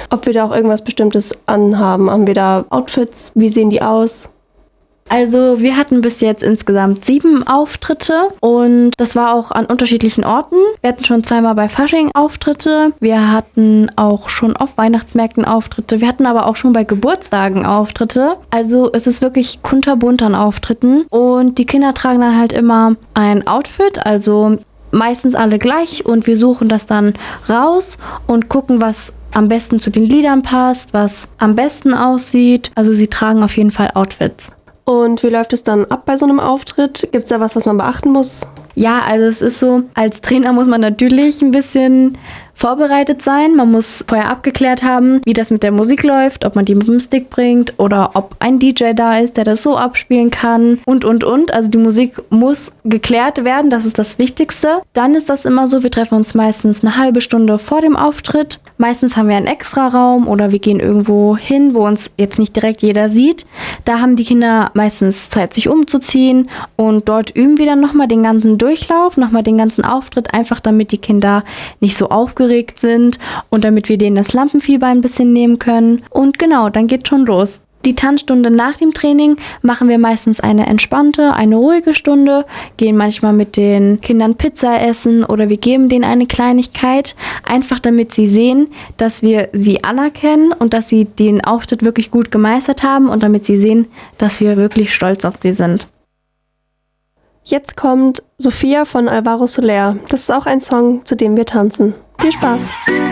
ob wir da auch irgendwas Bestimmtes anhaben. Haben wir da Outfits? Wie sehen die aus? Also wir hatten bis jetzt insgesamt 7 Auftritte und das war auch an unterschiedlichen Orten. Wir hatten schon 2-mal bei Fasching Auftritte. Wir hatten auch schon auf Weihnachtsmärkten Auftritte. Wir hatten aber auch schon bei Geburtstagen Auftritte. Also es ist wirklich kunterbunt an Auftritten und die Kinder tragen dann halt immer ein Outfit, also meistens alle gleich und wir suchen das dann raus und gucken, was am besten zu den Liedern passt, was am besten aussieht. Also sie tragen auf jeden Fall Outfits. Und wie läuft es dann ab bei so einem Auftritt? Gibt es da was man beachten muss? Ja, also es ist so, als Trainer muss man natürlich ein bisschen vorbereitet sein. Man muss vorher abgeklärt haben, wie das mit der Musik läuft, ob man die mit dem Stick bringt oder ob ein DJ da ist, der das so abspielen kann und. Also die Musik muss geklärt werden, das ist das Wichtigste. Dann ist das immer so, wir treffen uns meistens eine halbe Stunde vor dem Auftritt. Meistens haben wir einen Extraraum oder wir gehen irgendwo hin, wo uns jetzt nicht direkt jeder sieht. Da haben die Kinder meistens Zeit, sich umzuziehen und dort üben wir dann nochmal den ganzen Durchlauf, nochmal den ganzen Auftritt, einfach damit die Kinder nicht so aufgeregt sind und damit wir denen das Lampenfieber ein bisschen nehmen können. Und genau, dann geht schon los. Die Tanzstunde nach dem Training machen wir meistens eine entspannte, eine ruhige Stunde, gehen manchmal mit den Kindern Pizza essen oder wir geben denen eine Kleinigkeit, einfach damit sie sehen, dass wir sie anerkennen und dass sie den Auftritt wirklich gut gemeistert haben und damit sie sehen, dass wir wirklich stolz auf sie sind. Jetzt kommt Sophia von Alvaro Soler. Das ist auch ein Song, zu dem wir tanzen. Viel Spaß!